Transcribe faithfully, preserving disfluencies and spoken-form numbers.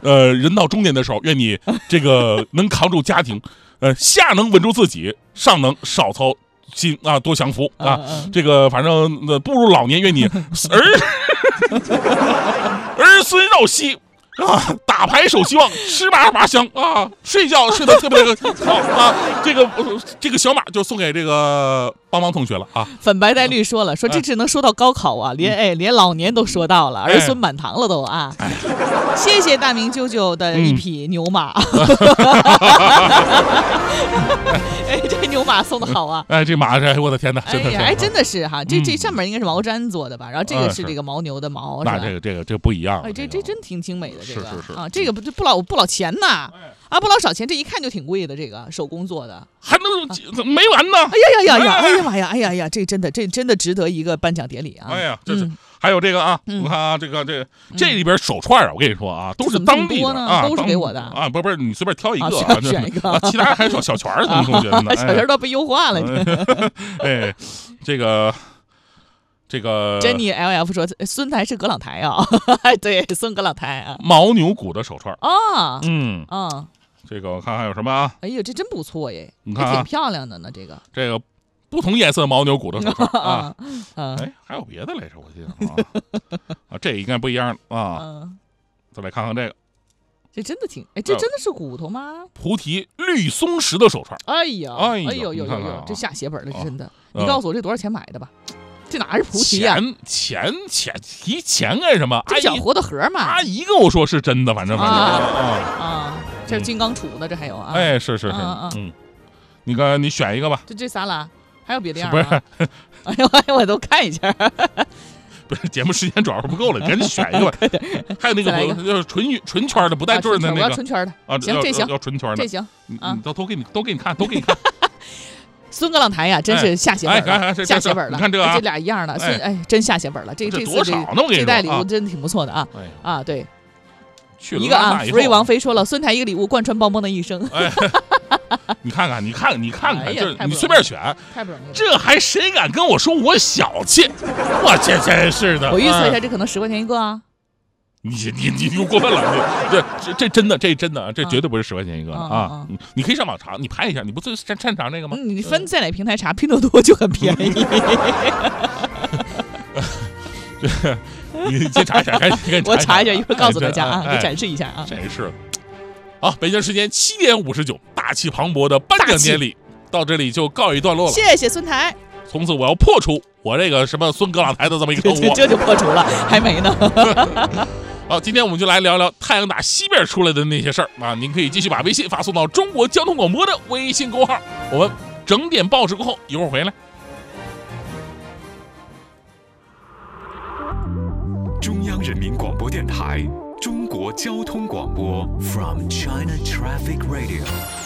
呃，人到中年的时候，愿你这个能扛住家庭，呃，下能稳住自己，上能少操心啊，多享福啊。 嗯嗯、 这个反正、呃、步入老年，愿你儿儿孙绕膝。啊，打牌守希望，吃嘛嘛香啊，睡觉睡得特别好啊。这个、呃、这个小马就送给这个邦邦同学了啊。 粉白带绿说了，说这只能说到高考啊，连哎连老年都说到了，儿孙满堂了都啊。 哎、 谢谢大明舅舅的一匹牛马。嗯、哎，这牛马送的好啊！ 哎，这马是，我的天哪，真的是， 哎, 哎真的是哈，这这上面应该是毛毡做的吧？然后这个是这个牦牛的毛， 那这个这个这个不一样。 哎，这这真挺精美的。这个是是是啊，这个不不老不老钱呐，啊不老少钱，这一看就挺贵的，这个手工做的， 还能没完呢？ 哎呀呀呀，哎呀妈呀，哎呀呀，这真的这真的值得一个颁奖典礼啊！ 哎呀，这是还有这个啊，我看啊，这个这这里边手串啊，我跟你说啊，都是当地的啊， 都是给我的啊，不不是你随便挑一个， 选一个， 其他还有小小拳儿，同学们， 小拳都被优化了。 哎，这个。这个珍妮 L F 说孙台是葛朗台啊，对，孙葛朗台啊， 牦牛骨的手串啊， 嗯啊， 这个我看还有什么啊？ 哎呦，这真不错耶， 你看、啊、 挺漂亮的呢，这个这个不同颜色牦牛骨的手串啊， 啊哎，还有别的来着，我记得啊，啊，这应该不一样啊， 啊再来看看这个， 这真的挺，哎，这真的是骨头吗？ 菩提绿松石的手串， 哎呀，哎呦呦呦呦， 呦，这下血本了，是真的，你告诉我这多少钱买的吧？这哪是菩提呀、啊？钱钱钱提钱干什么？ 这小活的盒嘛。 阿姨跟我说是真的，反正反正啊啊啊，这是金刚杵的，这还有啊。 哎，是是是， 啊、 嗯，你个你选一个吧。 这这仨了，还有别的样吗？ 不是，哎呦哎呦，我都看一下。 不是，节目时间主要是不够了，你赶紧选一个吧。还有那个就是纯纯圈的，不带坠的那个。 我要纯圈的啊， 行，这行， 要纯圈的， 这行啊，都都给你都给你看，都给你看。 孙葛朗台呀，真是下血本了，下血本了。 你看这个， 这俩一样的，孙哎，真下血本了。这这次多少呢？我跟你说， 这袋礼物真挺不错的啊啊，对。 一个啊，福瑞王妃说了，孙台一个礼物贯穿邦邦的一生。 你看看，你看，你看看，这你随便选， 太不容易了。 这还谁敢跟我说我小气？我这真是的。 我预测一下，这可能十块钱一个啊。 你你你又过分了，这这这真的，这真的，这绝对不是十块钱一个啊！你可以上网查，你拍一下，你不是擅擅长这个吗？ 你分在哪平台查，拼多多就很便宜。 你先查一下，赶紧我查一下，一会儿告诉大家啊，给展示一下啊。 真是。好，北京时间七点五十九，大气磅礴的颁奖典礼到这里就告一段落了。 谢谢孙台。 从此我要破除我这个什么孙葛朗台的这么一个称呼， 这就破除了，还没呢。 好，今天我们就来聊聊太阳打西边出来的那些事儿啊！您可以继续把微信发送到中国交通广播的微信公号。我们整点报时过后一会儿回来。 中央人民广播电台中国交通广播 From China Traffic Radio。